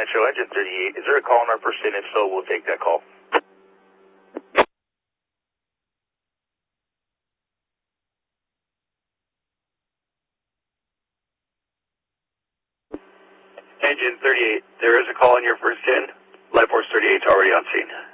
Nitro, Engine 38. Is there a call on our first in? If so, we'll take that call. Engine 38, there is a call on your first in. Light Force 38 is already on scene.